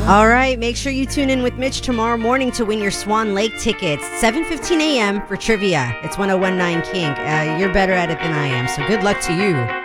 All right, make sure you tune in with Mitch tomorrow morning to win your Swan Lake tickets, 7:15 a.m. for trivia. It's 1019 Kink. You're better at it than I am, so good luck to you.